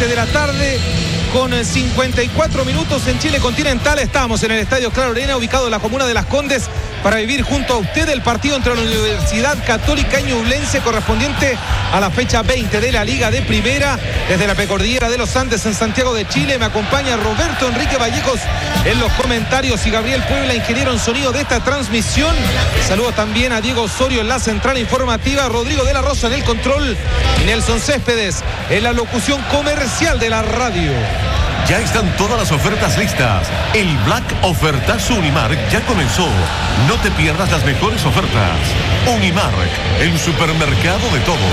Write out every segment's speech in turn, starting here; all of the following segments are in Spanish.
7 de la tarde con 54 minutos en Chile continental. Estamos en el Estadio Claro Arena, ubicado en la comuna de Las Condes, para vivir junto a usted el partido entre la Universidad Católica Ñublense correspondiente a la fecha 20 de la Liga de Primera. Desde la Precordillera de los Andes en Santiago de Chile me acompaña Roberto Enrique Vallejos en los comentarios y Gabriel Puebla, ingeniero en sonido de esta transmisión. Saludo también a Diego Osorio en la central informativa, Rodrigo de la Rosa en el control y Nelson Céspedes en la locución comercial de la radio. Ya están todas las ofertas listas. El Black Ofertazo Unimark ya comenzó. No te pierdas las mejores ofertas. Unimark, el supermercado de todo.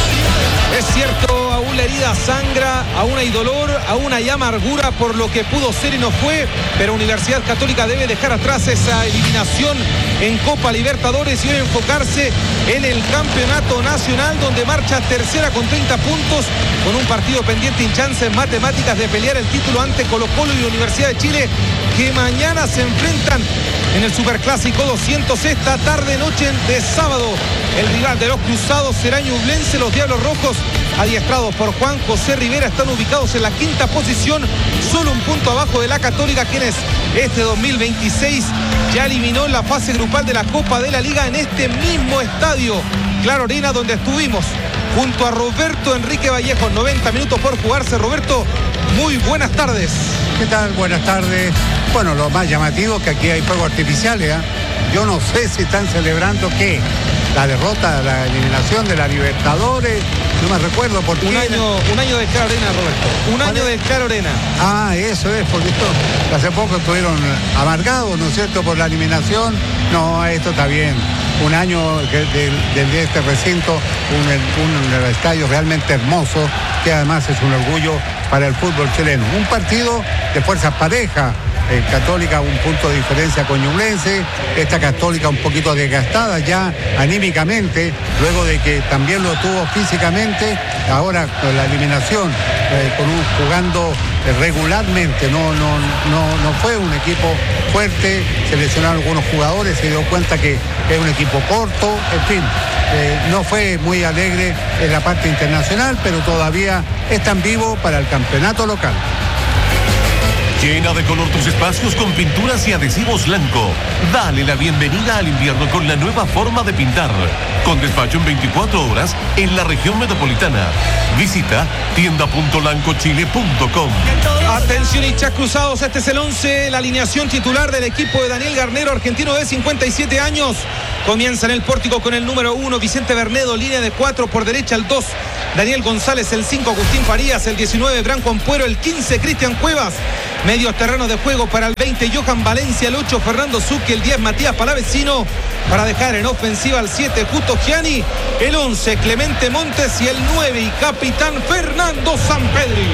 Es cierto, aún la herida sangra, aún hay dolor, aún hay amargura por lo que pudo ser y no fue, pero Universidad Católica debe dejar atrás esa eliminación en Copa Libertadores y hoy enfocarse en el campeonato nacional, donde marcha tercera con 30 puntos, con un partido pendiente y chances matemáticas de pelear el título ante Colo-Colo y Universidad de Chile, que mañana se enfrentan en el Superclásico 200 esta tarde-noche de sábado. El rival de los cruzados será Ñublense. Los Diablos Rojos, adiestrados por Juan José Rivera, están ubicados en la quinta posición, solo un punto abajo de la Católica, quienes este 2026 ya eliminó la fase grupal de la Copa de la Liga en este mismo estadio Claro Arena, donde estuvimos junto a Roberto Enrique Vallejos. 90 minutos por jugarse. Roberto, muy buenas tardes. ¿Qué tal? Buenas tardes. Bueno, lo más llamativo es que aquí hay fuegos artificiales, ¿eh? Yo no sé si están celebrando qué, la derrota, la eliminación de la Libertadores. No me recuerdo por qué. Un año de Claro Arena, Roberto. Un año de Claro Arena. Ah, eso es, porque esto hace poco estuvieron amargados, ¿no es cierto?, por la eliminación. No, esto está bien. Un año de este recinto, un estadio realmente hermoso, que además es un orgullo para el fútbol chileno. Un partido de fuerzas parejas. Católica un punto de diferencia con Ñublense, esta Católica un poquito desgastada ya anímicamente, luego de que también lo tuvo físicamente, ahora con la eliminación, jugando regularmente, no fue un equipo fuerte, se lesionaron algunos jugadores, se dio cuenta que es un equipo corto, en fin, no fue muy alegre en la parte internacional, pero todavía están vivos para el campeonato local. Llena de color tus espacios con pinturas y adhesivos Lanco. Dale la bienvenida al invierno con la nueva forma de pintar. Con despacho en 24 horas en la región metropolitana. Visita tienda.lancochile.com. Atención, hinchas cruzados, este es el 11, la alineación titular del equipo de Daniel Garnero, argentino de 57 años. Comienza en el pórtico con el número 1, Vicente Bernedo, línea de 4, por derecha el 2, Daniel González, el 5, Agustín Farías, el 19, Branco Ampuero, el 15, Cristian Cuevas. Medios terrenos de juego para el 20, Johan Valencia, el 8, Fernando Zucchi, el 10, Matías Palavecino, para dejar en ofensiva al 7, Justo Gianni, el 11, Clemente Montes y el 9 y capitán Fernando Sampedri.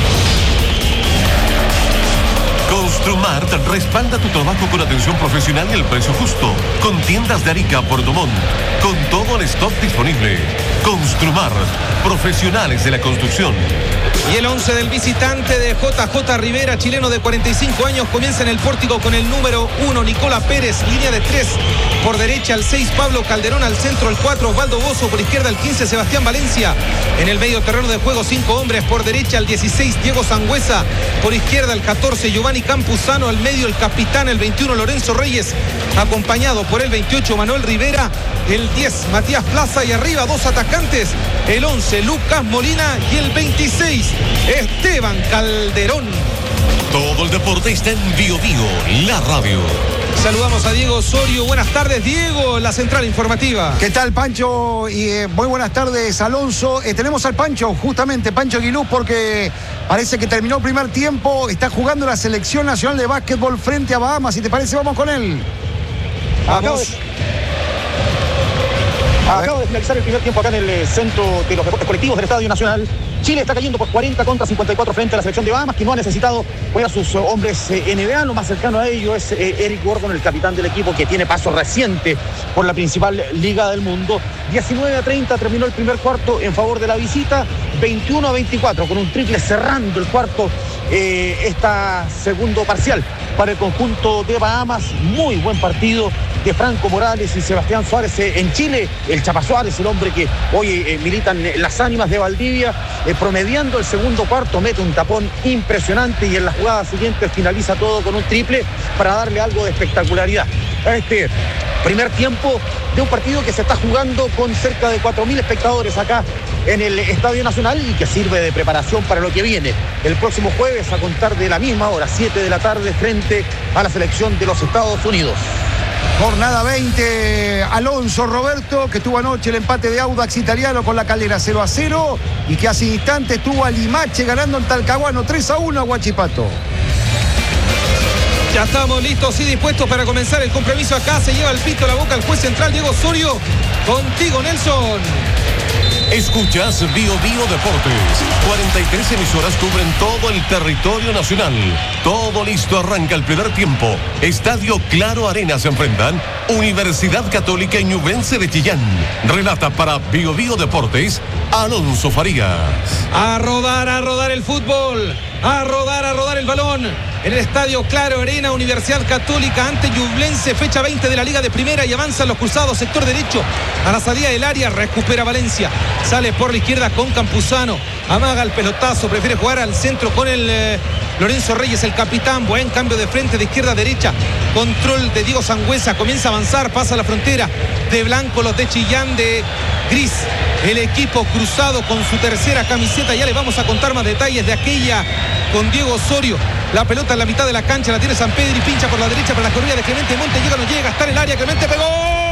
Construmart respalda tu trabajo con atención profesional y el precio justo. Con tiendas de Arica, Puerto Montt, con todo el stock disponible. Construmart, profesionales de la construcción. Y el 11 del visitante de JJ Rivera, chileno de 45 años, comienza en el pórtico con el número 1, Nicola Pérez, línea de 3, por derecha el 6, Pablo Calderón, al centro el 4, Osvaldo Bozo, por izquierda el 15, Sebastián Valencia. En el medio terreno de juego 5 hombres, por derecha el 16, Diego Sangüesa, por izquierda el 14, Giovanni Campuzano, al medio el capitán, el 21, Lorenzo Reyes, acompañado por el 28, Manuel Rivera, el 10, Matías Plaza, y arriba 2 atacantes, el 11, Lucas Molina, y el 26, Esteban Calderón. Todo el deporte está en Bio Bio, la radio. Saludamos a Diego Osorio. Buenas tardes, Diego, en la central informativa. ¿Qué tal, Pancho? Y muy buenas tardes, Alonso. Tenemos al Pancho, justamente, Pancho Aguiluz, porque parece que terminó el primer tiempo. Está jugando la selección nacional de básquetbol frente a Bahamas. Si te parece, vamos con él. Acabo de finalizar el primer tiempo acá en el centro de los deportes colectivos del Estadio Nacional. Chile está cayendo por 40 contra 54 frente a la selección de Bahamas, que no ha necesitado poner a sus hombres NBA. Lo más cercano a ello es Eric Gordon, el capitán del equipo, que tiene paso reciente por la principal liga del mundo. 19-30 terminó el primer cuarto en favor de la visita, 21-24 con un triple cerrando el cuarto, esta segundo parcial para el conjunto de Bahamas. Muy buen partido de Franco Morales y Sebastián Suárez en Chile. El Chapa Suárez, el hombre que hoy milita en las ánimas de Valdivia, promediando el segundo cuarto, mete un tapón impresionante y en la jugada siguiente finaliza todo con un triple para darle algo de espectacularidad a este primer tiempo de un partido que se está jugando con cerca de 4.000 espectadores acá en el Estadio Nacional y que sirve de preparación para lo que viene el próximo jueves a contar de la misma hora, 7 de la tarde, frente a la selección de los Estados Unidos. Jornada 20, Alonso Roberto, que tuvo anoche el empate de Audax Italiano con la Calera 0-0 y que hace instantes tuvo a Limache ganando en Talcahuano 3-1 a Huachipato. Ya estamos listos y dispuestos para comenzar el compromiso acá. Se lleva el pito a la boca el juez central Diego Osorio. Contigo, Nelson. Escuchas Bio Bio Deportes. 43 emisoras cubren todo el territorio nacional. Todo listo, arranca el primer tiempo. Estadio Claro Arena se enfrentan Universidad Católica y Ñublense de Chillán. Relata para Bio Bio Deportes Alonso Farías. A rodar el fútbol. A rodar el balón. En el Estadio Claro Arena, Universidad Católica ante Ñublense, fecha 20 de la Liga de Primera y avanzan los cruzados, sector derecho, a la salida del área, recupera Valencia, sale por la izquierda con Campuzano, amaga el pelotazo, prefiere jugar al centro con el Lorenzo Reyes, el capitán, buen cambio de frente de izquierda a derecha, control de Diego Sangüesa, comienza a avanzar, pasa la frontera, de blanco los de Chillán, de gris el equipo cruzado con su tercera camiseta. Ya les vamos a contar más detalles de aquella con Diego Osorio. La pelota en la mitad de la cancha, la tiene Sampedri y pincha por la derecha para la corrida de Clemente Monte. Llega, no llega, está en el área, Clemente pegó,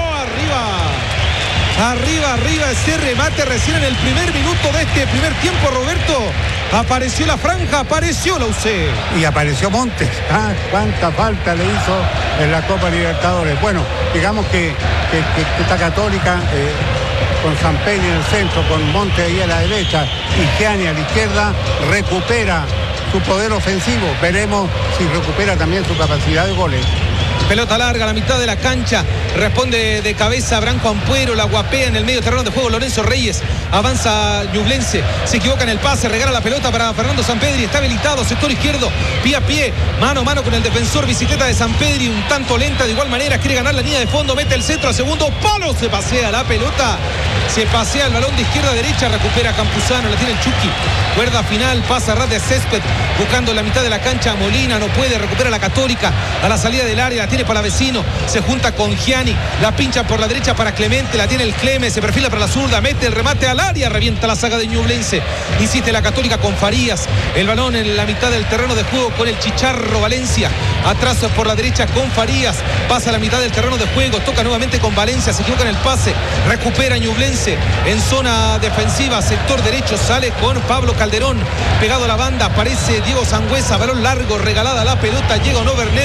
arriba ese remate recién en el primer minuto de este primer tiempo, Roberto. Apareció la franja, apareció la UC. Y apareció Montes. Cuánta falta le hizo en la Copa Libertadores. Bueno, digamos que esta Católica, con Sampedri en el centro, con Montes ahí a la derecha y Gianni a la izquierda, recupera su poder ofensivo. Veremos si recupera también su capacidad de goles. Pelota larga a la mitad de la cancha, responde de cabeza Branco Ampuero, la guapea en el medio terreno de juego Lorenzo Reyes, avanza Ñublense, se equivoca en el pase, regala la pelota para Fernando Sampedri, está habilitado, sector izquierdo, pie a pie, mano a mano con el defensor, bicicleta de Sampedri, un tanto lenta, de igual manera quiere ganar la línea de fondo, mete el centro al segundo palo, se pasea la pelota, se pasea el balón de izquierda a derecha, recupera Campuzano, la tiene el Chucky, cuerda final, pasa a ras de césped, buscando la mitad de la cancha, Molina no puede, recupera la Católica, a la salida del área, la tiene para Vecino, se junta con Gianni, la pincha por la derecha para Clemente, la tiene el Cleme, se perfila para la zurda, mete el remate al área, revienta la saga de Ñublense, insiste la Católica con Farías, el balón en la mitad del terreno de juego con el Chicharro Valencia, atrás por la derecha con Farías, pasa a la mitad del terreno de juego, toca nuevamente con Valencia, se equivoca en el pase, recupera Ñublense en zona defensiva, sector derecho, sale con Pablo Calderón, pegado a la banda, aparece Diego Sangüesa, balón largo, regalada la pelota, llega Ono Bernet.